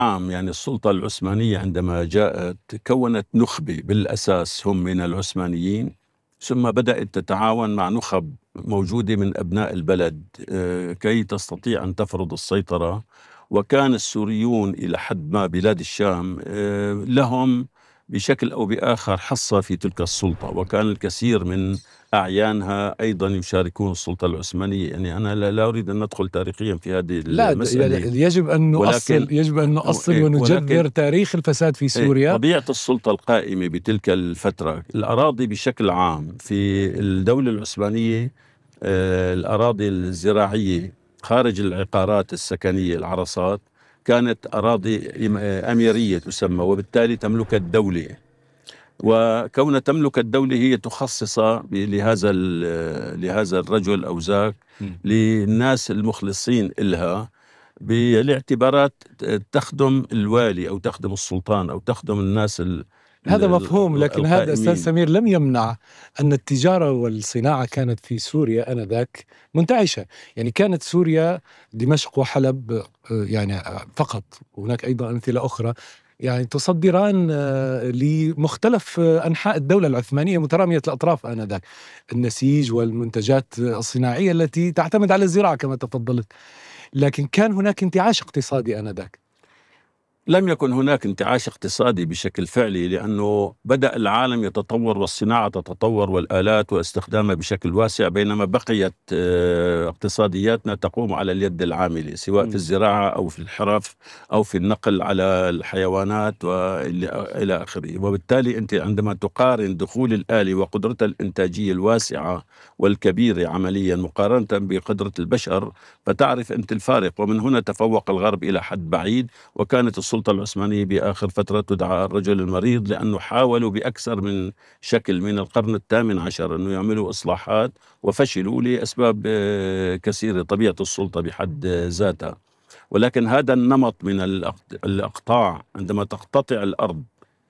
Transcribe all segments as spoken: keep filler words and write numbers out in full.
عام يعني السلطة العثمانية عندما جاءت كونت نخبة بالأساس هم من العثمانيين، ثم بدأت تتعاون مع نخب موجودة من أبناء البلد آه، كي تستطيع أن تفرض السيطرة. وكان السوريون إلى حد ما بلاد الشام آه، لهم بشكل أو بآخر حصة في تلك السلطة، وكان الكثير من أعيانها أيضا يشاركون السلطة العثمانية. يعني أنا لا, لا أريد أن ندخل تاريخيا في هذه لا د- المسألة، يعني يجب أن نؤصل ولكن يجب أن نؤصل إيه، ونجذر ولكن تاريخ الفساد في إيه، سوريا. طبيعة السلطة القائمة بتلك الفترة، الأراضي بشكل عام في الدولة العثمانية، آه، الأراضي الزراعية خارج العقارات السكنية العرصات كانت أراضي إم- آه، أميرية تسمى، وبالتالي تملك الدولة. وكونها تملك الدولة هي تخصص ب- لهذا ال- لهذا الرجل أو ذاك مم. للناس المخلصين إلها بالاعتبارات تخدم الوالي أو تخدم السلطان أو تخدم الناس ال- ال- هذا مفهوم، ال- لكن هذا أستاذ القائمين. سمير لم يمنع أن التجارة والصناعة كانت في سوريا آنذاك منتعشة. يعني كانت سوريا دمشق وحلب آه، يعني آه، فقط، هناك أيضا أمثلة أخرى، يعني تصدران آه، لمختلف آه، أنحاء الدولة العثمانية مترامية الأطراف آنذاك، النسيج والمنتجات الصناعية التي تعتمد على الزراعة كما تفضلت. لكن كان هناك انتعاش اقتصادي آنذاك. لم يكن هناك انتعاش اقتصادي بشكل فعلي، لأنه بدأ العالم يتطور والصناعة تتطور والآلات واستخدامها بشكل واسع، بينما بقيت آه، اقتصادياتنا تقوم على اليد العاملة، سواء في مم. الزراعة أو في الحرف أو في النقل على الحيوانات وإلى آخره. وبالتالي أنت عندما تقارن دخول الآلي وقدرتها الإنتاجية الواسعة والكبيرة عمليا مقارنة بقدرة البشر، فتعرف أنت الفارق. ومن هنا تفوق الغرب إلى حد بعيد. وكانت السلطة العثمانية بآخر فترة تدعى الرجل المريض، لأنه حاولوا بأكثر من شكل من القرن الثامن عشر أنه يعملوا إصلاحات وفشلوا لأسباب آه، كثيرة، طبيعة السلطة بحد ذاتها. ولكن هذا النمط من الأق- الأقطاع، عندما تقتطع الأرض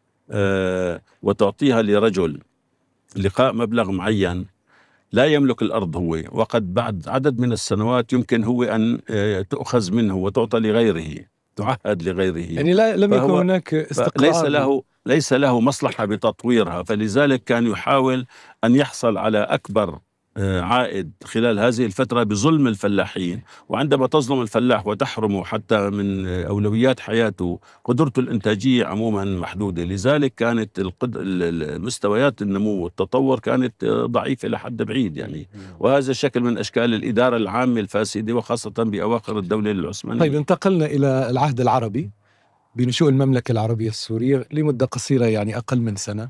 آه، وتعطيها لرجل لقاء مبلغ معين، لا يملك الأرض هو، وقد بعد عدد من السنوات يمكن هو أن آه، تؤخذ منه وتعطى لغيره، تعهد لغيره. يعني لا لم يكن فهو هناك ليس استقرار. له ليس له مصلحة بتطويرها، فلذلك كان يحاول أن يحصل على أكبر آه، عائد خلال هذه الفترة بظلم الفلاحين. وعندما تظلم الفلاح وتحرمه حتى من آه، أولويات حياته، قدرته الإنتاجية عموما محدودة. لذلك كانت القد... ال- ال- مستويات النمو والتطور كانت آه، ضعيفة إلى حد بعيد يعني. وهذا شكل من أشكال الإدارة العامة الفاسدة، وخاصة بأواخر الدولة العثمانية. طيب انتقلنا إلى العهد العربي بنشوء المملكة العربية السورية لمدة قصيرة، يعني أقل من سنة.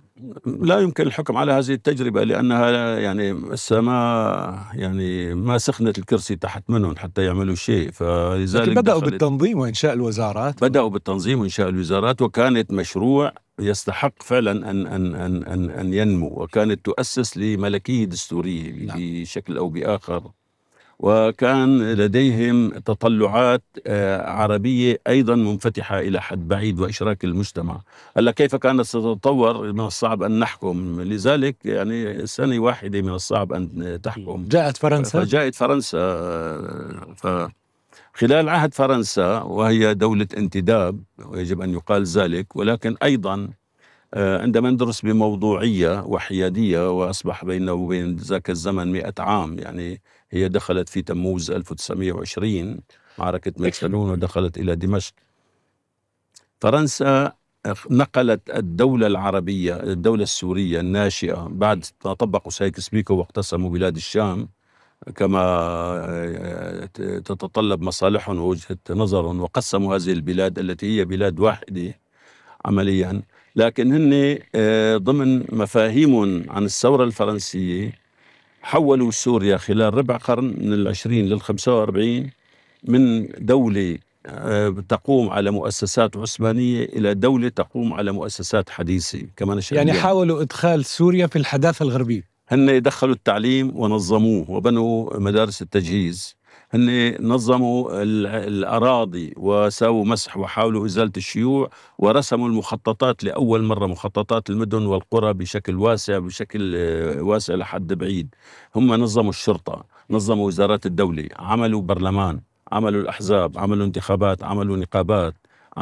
لا يمكن الحكم على هذه التجربة، لأنها يعني لسه ما يعني ما سخنت الكرسي تحت منهم حتى يعملوا شيء، لكن فلذلك بدأوا دخلت بالتنظيم وإنشاء الوزارات. بدأوا بالتنظيم وإنشاء الوزارات، وكانت مشروع يستحق فعلا أن أن أن أن أن ينمو، وكانت تؤسس لملكية دستورية نعم. بشكل أو بآخر. وكان لديهم تطلعات آه، عربية أيضا منفتحة إلى حد بعيد وإشراك المجتمع. هلا كيف كانت ستتطور من الصعب أن نحكم، لذلك يعني سنة واحدة من الصعب أن تحكم. جاءت فرنسا. فجاءت فرنسا آه، فخلال عهد فرنسا، وهي دولة انتداب ويجب أن يقال ذلك، ولكن أيضا آه، عندما ندرس بموضوعية وحيادية، وأصبح بينه وبين ذاك الزمن مئة عام، يعني هي دخلت في تموز ألف وتسعمئة وعشرين معركة ملسلون ودخلت إلى دمشق. فرنسا نقلت الدولة العربية، الدولة السورية الناشئة بعد ما طبقوا سايكس بيكو واقتسموا بلاد الشام كما آه، تتطلب مصالحهم ووجهة نظرهم، وقسموا هذه البلاد التي هي بلاد واحدة عمليا. لكن هن آه، ضمن مفاهيمهم عن الثورة الفرنسية حولوا سوريا خلال ربع قرن من العشرين للخمسة وأربعين من دولة آه، تقوم على مؤسسات عثمانية إلى دولة تقوم على مؤسسات حديثة كما نشأ يعني اليوم. حاولوا إدخال سوريا في الحداثة الغربية. هن دخلوا التعليم ونظموه وبنوا مدارس التجهيز. هن نظموا ال- الأراضي وساووا مسح وحاولوا إزالة الشيوع، ورسموا المخططات لأول مرة، مخططات المدن والقرى بشكل واسع، بشكل آه، واسع لحد بعيد. هم نظموا الشرطة، نظموا وزارات الدولة، عملوا برلمان، عملوا الأحزاب، عملوا انتخابات، عملوا نقابات،